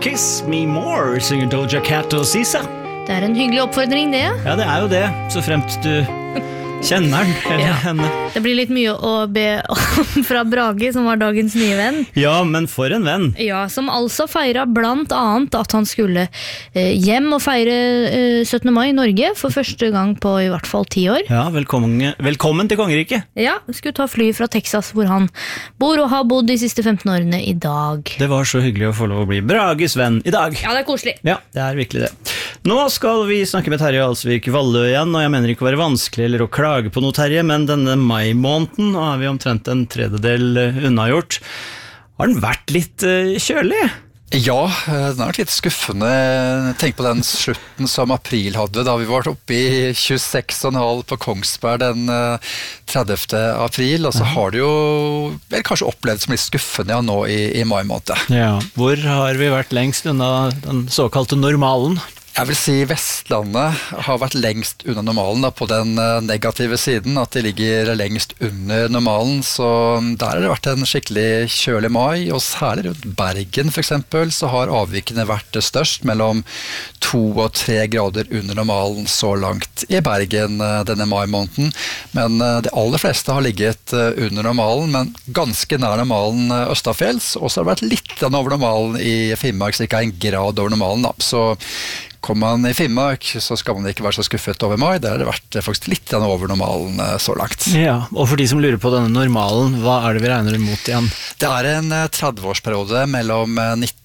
Kiss Me More, synger Doja Cat og Sisa. Det en hyggelig oppfordring, det. Ja, det jo det, så fremt du kjenner den, eller henne. Det blir litt mye å be om fra Brage, som var dagens nye venn. Ja, men for en venn. Ja, som altså feiret blant annet at han skulle hjem og feire 17. mai i Norge for første gang på i hvert fall 10 år. Ja, velkommen til kongeriket. Ja, skulle ta fly fra Texas, hvor han bor og har bodd de siste 15 årene i dag. Det var så hyggelig å få lov å bli Brages venn i dag. Ja, det koselig. Ja, det virkelig det. Nå skal vi snakke med Terje Alsvik Vallø igjen, og jeg mener ikke å være vanskelig eller å klage på noe, Terje, men denne mai-måneden, nå vi omtrent en tredjedel unnagjort. Har den vært litt kjølig? Ja, den vært litt skuffende. Tenk på den slutten som april hadde, da vi var oppe i 26,5 på Kongsberg den 30. april, og så har det jo vel kanskje opplevd som litt skuffende nå i mai måned. Ja, hvor har vi vært lengst unna den såkalte normalen? Jeg vil si Vestlandet har vært lengst unna normalen, da, på den negative siden, at de ligger lengst under normalen, så der har det vært en skikkelig kjølig mai, og særlig rundt Bergen for eksempel, så har avvikene vært størst, mellom 2 og 3 grader under normalen så langt i Bergen denne mai-måneden, men de aller fleste har ligget under normalen, men ganske nær normalen østafjells, og så har det vært litt over normalen i Finnmark, cirka 1 grad over normalen, da, så kommer man i Finnmark, så skal man ikke være så skuffet over mai. Det har det vært faktisk litt over normalen så langt. Ja, og for de som lurer på denne normalen, hva det vi regner imot igjen? Det en 30-årsperiode mellom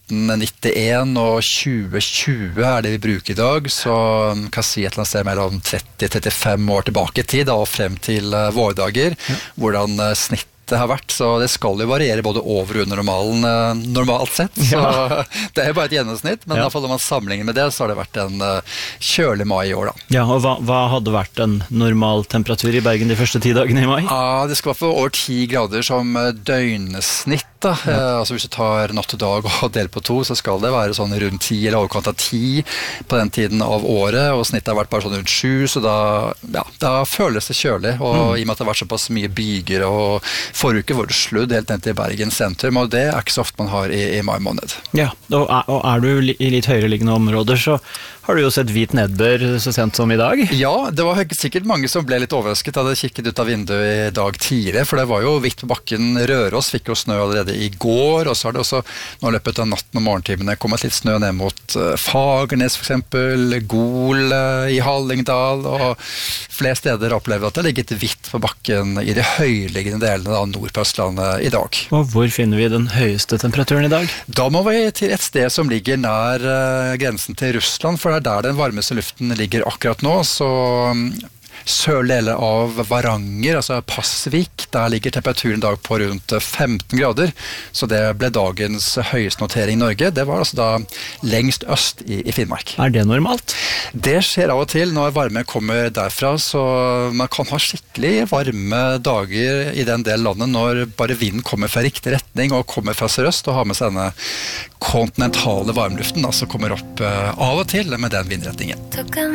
1991 og 2020 det vi bruker i dag, så kan jeg si et eller annet sted mellom 30-35 år tilbake i tid, og frem til våre dager, hvordan snitt det har vært, så det skal jo variere både over og under normalen normalt sett, så det bare et gjennomsnitt, men i hvert fall når man sammenligner med det, så har det vært en kjølig mai i år da. Ja, og hva hadde vært en normal temperatur i Bergen de første 10 dagene i mai? Ja, det skal være for over 10 grader som døgnsnitt da. Altså hvis du tar natt og dag og deler på 2, så skal det være sånn rundt 10 eller overkant av 10 på den tiden av året, og snittet har vært bare sånn rundt 7, så da føles det kjølig, og i og med at det har vært såpass mye byger og forrige uke var det sludd helt ned til Bergen sentrum, og det ikke så ofte man har i mai måned. Ja, og du i litt høyere liggende områder, så har du jo sett hvit nedbør så sent som i dag. Ja, det var sikkert mange som ble litt overrasket da de kikket ut av vinduet i dag tidlig, for det var jo hvitt på bakken. Røros fikk jo snø allerede i går, og så har det også nå løpet av natten og morgentimene kommet litt snø ned mot Fagernes for eksempel, Gol i Hallingdal, og flere steder opplever at det har ligget hvitt på bakken i de høyliggende delene av nord på Østlandet i dag. Og hvor finner vi den høyeste temperaturen i dag? Da må vi til et sted som ligger nær grensen til Russland, for det der den varmeste luften ligger akkurat nå, så sørlige deler av Varanger, altså Pasvik, der ligger temperaturen i dag på rundt 15 grader, så det ble dagens høyeste notering i Norge. Det var altså da lengst øst i Finnmark. Det normalt? Det skjer av og til når varme kommer derfra, så man kan ha skikkelig varme dager i den delen av landet når bare vinden kommer fra riktig retning og kommer fra sørøst og har med seg denne kontinentale varmeluften, som kommer opp av og til med den vindretningen.